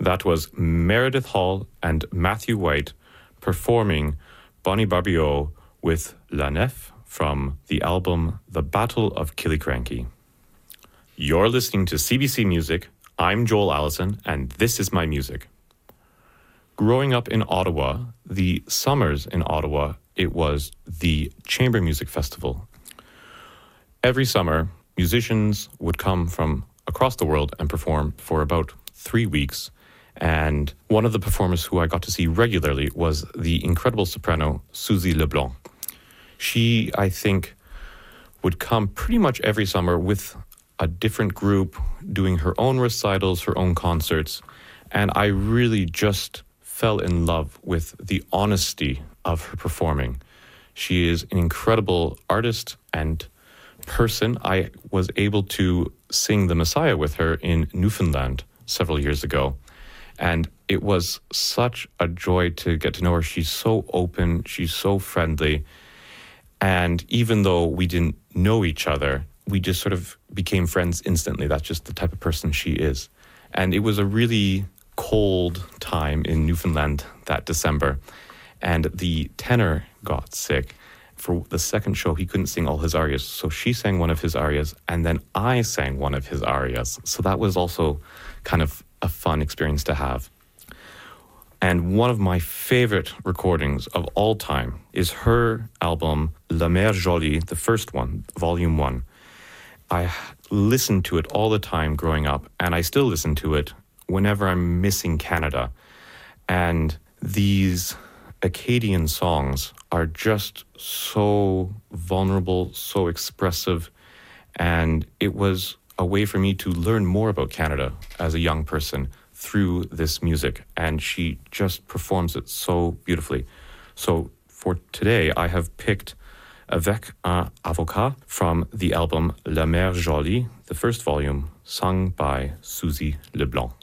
That was Meredith Hall and Matthew White performing Bonnie Barbio with La Nef from the album The Battle of Killiecrankie. You're listening to CBC Music. I'm Joel Allison, and this is my music. Growing up in Ottawa, the summers in Ottawa, it was the Chamber Music Festival. Every summer, musicians would come from across the world and perform for about 3 weeks. And one of the performers who I got to see regularly was the incredible soprano Suzy Leblanc. She, I think, would come pretty much every summer with a different group, doing her own recitals, her own concerts. And I really just fell in love with the honesty of her performing. She is an incredible artist and person. I was able to sing The Messiah with her in Newfoundland several years ago. And it was such a joy to get to know her. She's so open, she's so friendly. And even though we didn't know each other, we just sort of became friends instantly. That's just the type of person she is. And it was a really cold time in Newfoundland that December. And the tenor got sick. For the second show, he couldn't sing all his arias. So she sang one of his arias, and then I sang one of his arias. So that was also kind of a fun experience to have. And one of my favorite recordings of all time is her album, La Mère Jolie, the first one, Volume 1. I listened to it all the time growing up, and I still listen to it whenever I'm missing Canada. And these Acadian songs are just so vulnerable, so expressive, and it was a way for me to learn more about Canada as a young person through this music, and she just performs it so beautifully. So for today, I have picked Avec un avocat from the album La Mère Jolie, the first volume, sung by Suzy Leblanc.